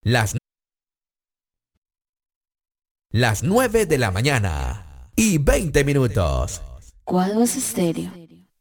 Las, las 9 de la mañana y 20 minutos. Cuadros Estéreo.